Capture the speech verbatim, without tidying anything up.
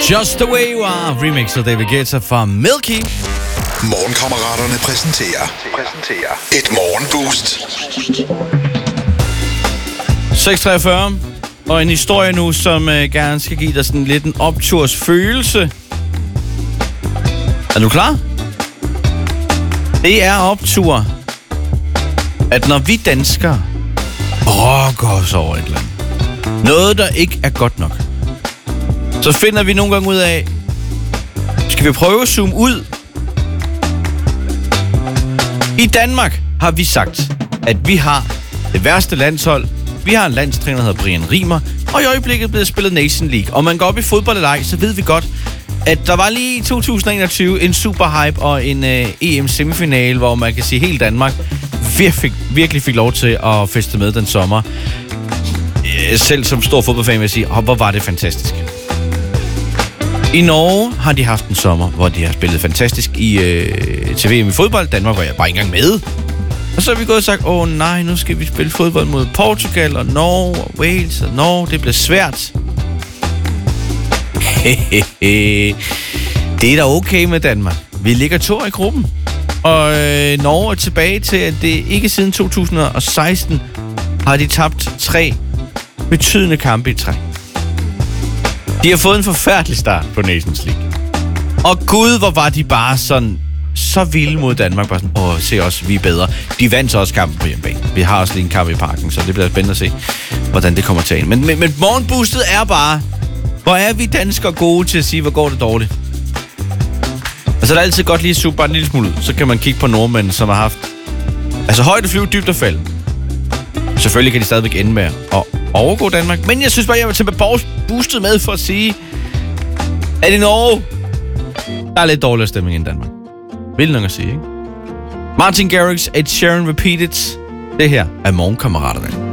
Just the Way You Are, remix af David Guetta fra Milky. Morgenkammeraterne præsenterer. præsenterer et morgenboost. seks treogfyrre, og en historie nu, som øh, gerne skal give dig sådan lidt en opturs følelse. Er du klar? Det er optur, at når vi danskere brokker os over et eller andet, noget der ikke er godt nok, så finder vi nogle gange ud af, skal vi prøve at zoome ud? I Danmark har vi sagt, at vi har det værste landshold. Vi har en landstræner, der hedder Brian Riemer, og i øjeblikket bliver spillet Nation League. Og man går op i fodbold eller ej, så ved vi godt, at der var lige i to tusind enogtyve en super hype og en øh, E M-semifinale, hvor man kan sige, hele Danmark virkelig, virkelig fik lov til at feste med den sommer. Selv som stor fodboldfan vil jeg sige, oh, hvor var det fantastisk. I Norge har de haft en sommer, hvor de har spillet fantastisk i øh, til V M i fodbold. Danmark var jeg bare ikke engang med. Og så har vi gået og sagt, åh oh, nej, nu skal vi spille fodbold mod Portugal og Norge og Wales og Norge. Det bliver svært. Det er da okay med Danmark. Vi ligger to i gruppen. Og øh, Norge er tilbage til, at det ikke siden to tusind og seksten har de tabt tre betydende kampe i træk. De har fået en forfærdelig start på Nations League. Og gud, hvor var de bare sådan, så vilde mod Danmark. Bare sådan, åh, se os, vi er bedre. De vandt så også kampen på hjemmebane. Vi har også lige en kamp i parken, så det bliver spændende at se, hvordan det kommer til ind. Men, men, men morgenboostet er bare, hvor er vi danskere gode til at sige, hvor går det dårligt. Altså, der er altid godt lige at suge bare en lille smule ud. Så kan man kigge på nordmænd, som har haft altså højde flyve, dybt og fald. Selvfølgelig kan de stadigvæk ende med at overgå Danmark. Men jeg synes bare, jeg vil tage boostet med for at sige, at i Norge, der er lidt dårligere stemning end Danmark. Vil nok at sige, ikke? Martin Garrix, Ed Sheeran Repeated. Det her er Morgenkammeraterne.